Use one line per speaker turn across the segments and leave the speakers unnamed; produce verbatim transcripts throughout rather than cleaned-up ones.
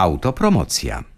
Autopromocja.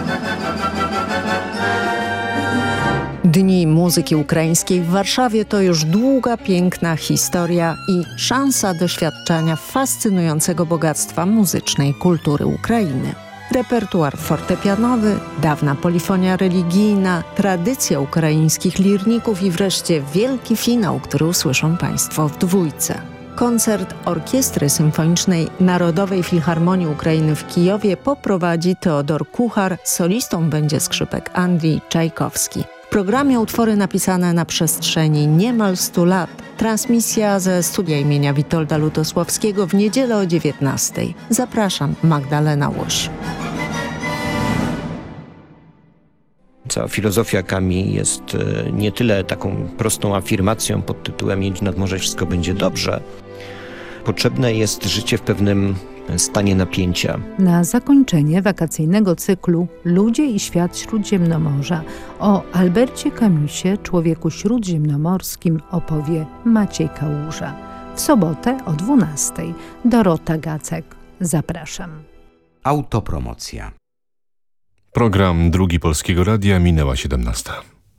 Dni Muzyki Ukraińskiej w Warszawie to już długa, piękna historia i szansa doświadczenia fascynującego bogactwa muzycznej kultury Ukrainy. Repertuar fortepianowy, dawna polifonia religijna, tradycja ukraińskich lirników i wreszcie wielki finał, który usłyszą Państwo w dwójce. Koncert Orkiestry Symfonicznej Narodowej Filharmonii Ukrainy w Kijowie poprowadzi Teodor Kuchar, solistą będzie skrzypek Andrii Czajkowski. W programie utwory napisane na przestrzeni niemal stu lat. Transmisja ze studia imienia Witolda Lutosławskiego w niedzielę o dziewiętnastej. Zapraszam, Magdalena Łoś.
Cała filozofia Camille jest nie tyle taką prostą afirmacją pod tytułem „Jedź nad morze, wszystko będzie dobrze”. Potrzebne jest życie w pewnym stanie napięcia.
Na zakończenie wakacyjnego cyklu Ludzie i świat śródziemnomorza o Albercie Camusie, człowieku śródziemnomorskim, opowie Maciej Kałuża. W sobotę o dwunastej. Dorota Gacek. Zapraszam.
Autopromocja.
Program Drugi Polskiego Radia, minęła siedemnasta.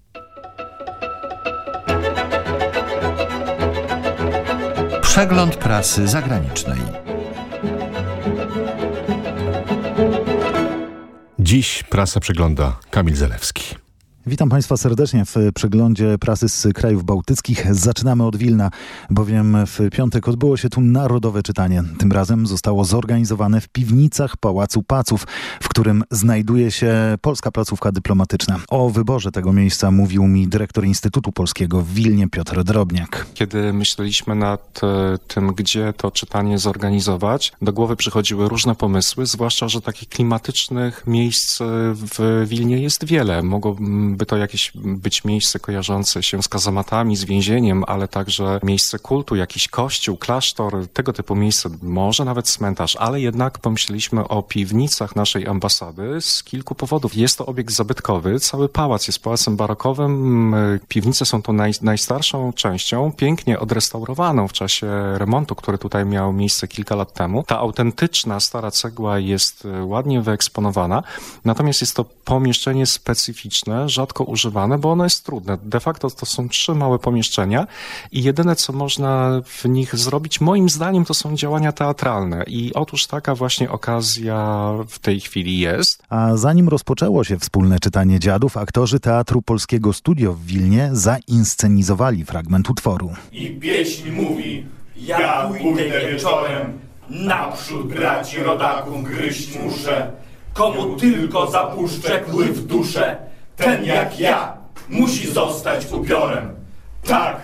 Przegląd prasy zagranicznej.
Dziś prasa przegląda Kamil Zalewski.
Witam Państwa serdecznie w przeglądzie prasy z krajów bałtyckich. Zaczynamy od Wilna, bowiem w piątek odbyło się tu narodowe czytanie. Tym razem zostało zorganizowane w piwnicach Pałacu Paców, w którym znajduje się polska placówka dyplomatyczna. O wyborze tego miejsca mówił mi dyrektor Instytutu Polskiego w Wilnie Piotr Drobniak.
Kiedy myśleliśmy nad tym, gdzie to czytanie zorganizować, do głowy przychodziły różne pomysły, zwłaszcza, że takich klimatycznych miejsc w Wilnie jest wiele. Mogło by to jakieś być miejsce kojarzące się z kazamatami, z więzieniem, ale także miejsce kultu, jakiś kościół, klasztor, tego typu miejsce, może nawet cmentarz, ale jednak pomyśleliśmy o piwnicach naszej ambasady z kilku powodów. Jest to obiekt zabytkowy, cały pałac jest pałacem barokowym, piwnice są to naj, najstarszą częścią, pięknie odrestaurowaną w czasie remontu, który tutaj miał miejsce kilka lat temu. Ta autentyczna, stara cegła jest ładnie wyeksponowana, natomiast jest to pomieszczenie specyficzne, rzadko używane, bo ono jest trudne. De facto to są trzy małe pomieszczenia i jedyne, co można w nich zrobić, moim zdaniem, to są działania teatralne. I otóż taka właśnie okazja w tej chwili jest.
A zanim rozpoczęło się wspólne czytanie Dziadów, aktorzy Teatru Polskiego Studio w Wilnie zainscenizowali fragment utworu.
I pieśń mówi: ja pójdę wieczorem, naprzód braci rodaków gryźć muszę, komu tylko zapuszczę kły w duszę, ten jak ja musi zostać upiorem. Tak,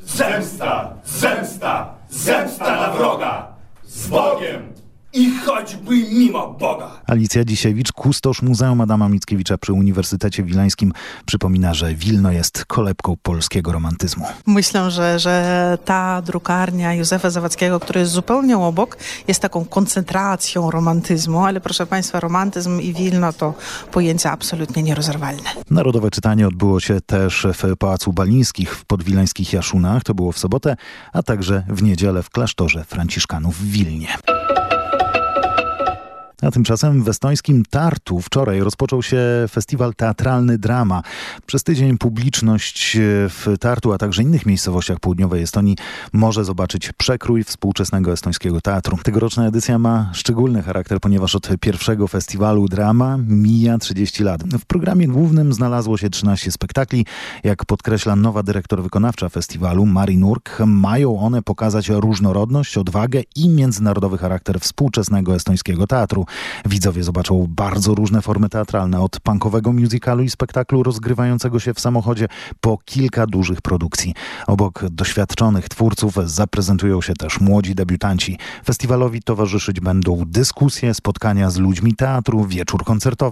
zemsta, zemsta, zemsta na wroga, z Bogiem i choćby mimo Boga.
Alicja Dzisiewicz, kustosz Muzeum Adama Mickiewicza przy Uniwersytecie Wileńskim, przypomina, że Wilno jest kolebką polskiego romantyzmu.
Myślę, że, że ta drukarnia Józefa Zawadzkiego, która jest zupełnie obok, jest taką koncentracją romantyzmu, ale proszę Państwa, romantyzm i Wilno to pojęcia absolutnie nierozerwalne.
Narodowe czytanie odbyło się też w Pałacu Balińskich w podwileńskich Jaszunach, to było w sobotę, a także w niedzielę w klasztorze Franciszkanów w Wilnie. A tymczasem w estońskim Tartu wczoraj rozpoczął się festiwal teatralny Drama. Przez tydzień publiczność w Tartu, a także innych miejscowościach południowej Estonii może zobaczyć przekrój współczesnego estońskiego teatru. Tegoroczna edycja ma szczególny charakter, ponieważ od pierwszego festiwalu Drama mija trzydzieści lat. W programie głównym znalazło się trzynaście spektakli. Jak podkreśla nowa dyrektor wykonawcza festiwalu, Mari Nurk, mają one pokazać różnorodność, odwagę i międzynarodowy charakter współczesnego estońskiego teatru. Widzowie zobaczą bardzo różne formy teatralne, od punkowego musicalu i spektaklu rozgrywającego się w samochodzie po kilka dużych produkcji. Obok doświadczonych twórców zaprezentują się też młodzi debiutanci. Festiwalowi towarzyszyć będą dyskusje, spotkania z ludźmi teatru, wieczór koncertowy.